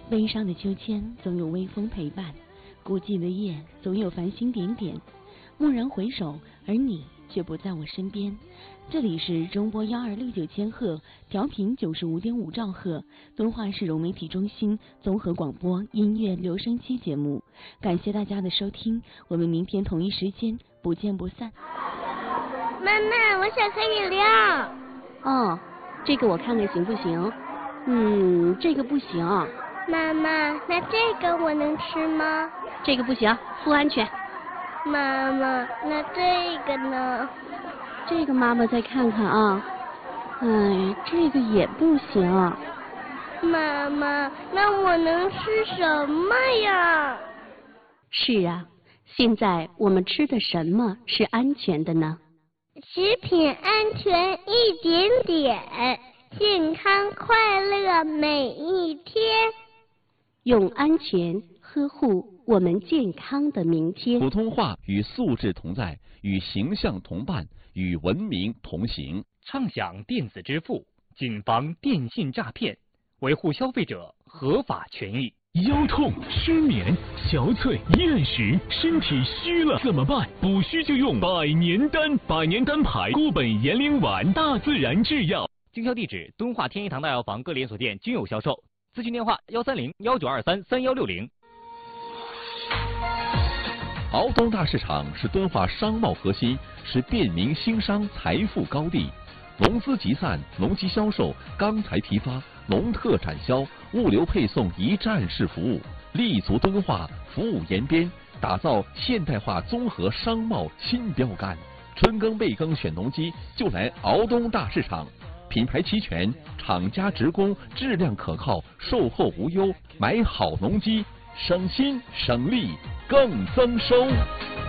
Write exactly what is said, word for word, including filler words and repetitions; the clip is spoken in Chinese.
悲伤的秋千总有微风陪伴，孤寂的夜总有繁星点点。蓦然回首，而你却不在我身边。这里是中波幺二六九千赫，调频九十五点五兆赫，敦化市融媒体中心综合广播音乐留声机节目。感谢大家的收听，我们明天同一时间不见不散。 妈妈，我想喝饮料。 哦，这个我看看行不行？嗯，这个不行。 妈妈，那这个我能吃吗？ 这个不行，不安全。 妈妈，那这个呢？ 这个妈妈再看看啊。哎，这个也不行。 妈妈，那我能吃什么呀？ 是啊，现在我们吃的什么是安全的呢？ 食品安全一点点，健康快乐每一天。 用安全呵护我们健康的明天。 普通话与素质同在，与形象同伴，与文明同行。 畅享电子支付，谨防电信诈骗，维护消费者合法权益。 腰痛、失眠、憔悴、厌食，身体虚了怎么办？补虚就用百年丹，百年丹牌固本延龄丸，大自然制药。 经销地址：敦化天一堂大药房各连锁店均有销售。咨询电话：幺三零幺九二三三幺六零。 敖东大市场是敦化商贸核心，是便民兴商财富高地。农资集散、农机销售、钢材批发、农特展销、物流配送一站式服务，立足敦化，服务延边，打造现代化综合商贸新标杆。春耕备耕选农机，就来敖东大市场。品牌齐全，厂家直供，质量可靠，售后无忧。买好农机，省心省力更增收。